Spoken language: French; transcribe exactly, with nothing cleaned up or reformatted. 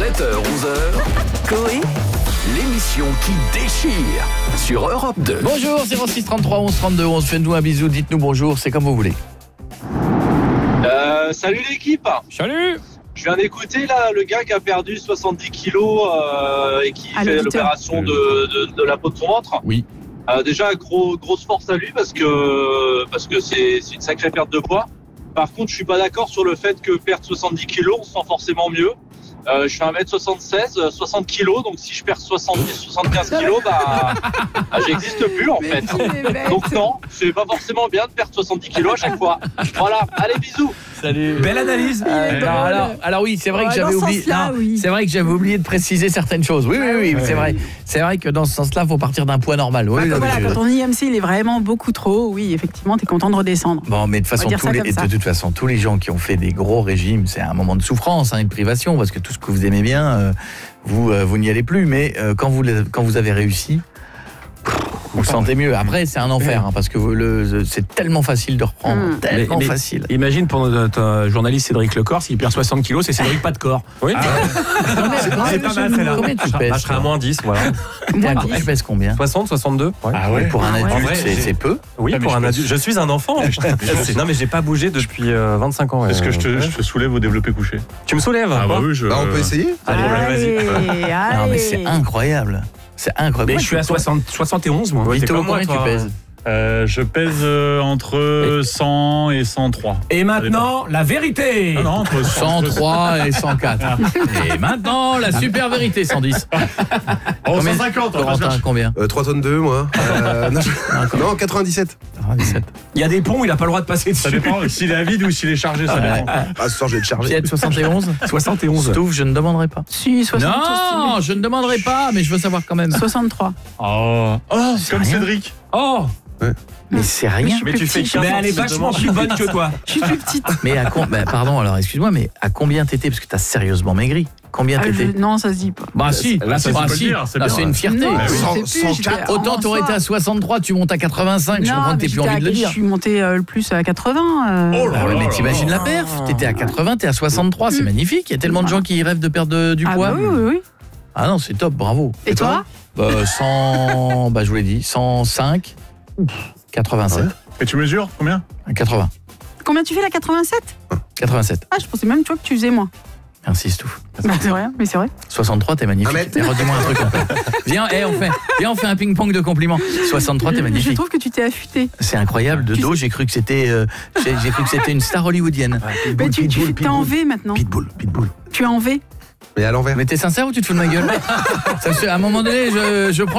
sept heures onze heures, Coé, l'émission qui déchire sur Europe deux. Bonjour, zéro six trente-trois onze trente-deux onze, faites-nous un bisou, dites-nous bonjour, c'est comme vous voulez. Euh, salut l'équipe. Salut. Je viens d'écouter là le gars qui a perdu soixante-dix kilos euh, et qui Ah, fait l'auditeur. l'opération de, de, de la peau de son ventre. Oui. Euh, déjà gros, grosse force à lui parce que parce que c'est, c'est une sacrée perte de poids. Par contre, je suis pas d'accord sur le fait que perdre soixante-dix kilos, on se sent forcément mieux. Euh, je fais un mètre soixante-seize, soixante kilos, donc si je perds soixante-dix, soixante-quinze kilos, bah, bah j'existe plus en fait. Donc non, c'est pas forcément bien de perdre soixante-dix kilos à chaque fois. Voilà, allez bisous. Salut. Belle analyse. Euh, non, alors, alors oui, c'est vrai Ouais, que j'avais dans ce oublié. sens-là, non, oui. C'est vrai que j'avais oublié de préciser certaines choses. Oui, oui, oui, Ouais, c'est vrai. C'est vrai que dans ce sens-là, faut partir d'un poids normal. Oui, Bah, oui, voilà, je- quand ton I M C il est vraiment beaucoup trop, oui, effectivement, t'es content de redescendre. Bon, mais de, façon, dire tous ça les, comme ça. de toute façon, tous les gens qui ont fait des gros régimes, c'est un moment de souffrance, hein, une privation, parce que tout ce que vous aimez bien, euh, vous, euh, vous n'y allez plus. Mais euh, quand, vous, le- quand vous avez réussi, vous vous sentez mieux. Après, c'est un enfer, hein, parce que vous, le, c'est tellement facile de reprendre, Mm. tellement Mais- mais- facile. Imagine pour notre euh, journaliste Cédric Lecor, s'il perd soixante kilos, c'est Cédric pas de corps. Oui. C'est pas mal, celle-là. Combien tu Je pèses serai à toi moins dix, voilà. T'es à- Moins dix. Tu pèses combien? soixante, soixante-deux. Ouais. Ah ouais. Pour un Ah ouais. adulte, En vrai, c'est, j'ai- c'est peu. Oui, Ah, mais pour je un pense- adulte. Je suis un enfant. C'est- non, mais j'ai pas bougé depuis euh, vingt-cinq ans. Est-ce que je te, euh, je te soulève au développé couché? Tu me soulèves Ah bah quoi oui, je... Bah, on peut essayer. Allez, Allez, vas-y. allez. Non, mais c'est incroyable. C'est incroyable. Mais Moi, je suis à soixante, soixante et onze, moi. T'es Vito, comme moi, combien tu toi. pèses? Euh, je pèse euh, entre cent et cent trois. Et maintenant, la vérité. Ah non, entre cent trois et cent quatre. Et maintenant, la super vérité, cent dix. Oh, Combien- cent cinquante, on va Corentin, chercher. combien? Euh, trois tonnes deux, moi. Euh, non, je- non, quatre-vingt-dix-sept. dix-sept. Il y a des ponts, il a pas le droit de passer Ça dessus. dépend s'il est à vide ou s'il est chargé, ça Ouais. dépend. Ah, ce soir, je vais te charger. Piette soixante et onze. soixante et onze. Stouff, je ne demanderai pas. Si, soixante, Non, je ne demanderai pas, mais je veux savoir quand même. soixante-trois. Oh, oh C'est comme rien. Cédric. Oh. Mais c'est rien. Je suis Mais plus tu fais petite. chier. Mais elle est Je te vachement demande. plus bonne que toi. Je suis plus petite. Mais à com- bah, pardon, alors excuse-moi, mais à combien t'étais? Parce que t'as sérieusement maigri. Combien Ah, t'étais? je- Non, ça se dit pas. Bah si, Là, ça, bah, tu peux le si. dire, c'est Là, bien. c'est une fierté. Non, Bah oui. je sais Cent- plus, cent j'étais quatre. en Autant t'aurais soi. été à soixante-trois, tu montes à quatre-vingt-cinq, je Non, comprends que mais t'es plus j'étais envie à- de le dire. Je suis montée euh, le plus à quatre-vingts. euh. Oh là Ah ouais, là mais là t'imagines là. la perf? T'étais à quatre-vingts, t'es à soixante-trois, c'est magnifique. Il y a tellement de gens qui rêvent de perdre de- du Ah poids. bah oui, oui, oui. Ah non, c'est top, bravo. Et toi? Bah, cent, bah je vous l'ai dit, cent cinq, quatre-vingt-sept. Et tu mesures combien? quatre-vingts. Combien tu fais la quatre-vingt-sept? quatre-vingt-sept. Ah, je pensais même, tu vois, que tu faisais moins. Merci Stouff. Bah, c'est vrai, mais c'est vrai. soixante-trois, t'es magnifique. Un mètre. Et redis-moi un truc en fait. Viens, eh, on fait, viens, on fait un ping-pong de compliments. soixante-trois, t'es Je magnifique. trouve que tu t'es affûté. C'est incroyable. De Tu dos, j'ai cru que c'était, euh, j'ai, j'ai cru que c'était une star hollywoodienne. Mais tu, tu t'es en V maintenant. Pitbull, pitbull. Tu es en V. Mais à l'envers. Mais t'es sincère ou tu te fous de ma gueule? Ça, c'est- À un moment donné, je, je prends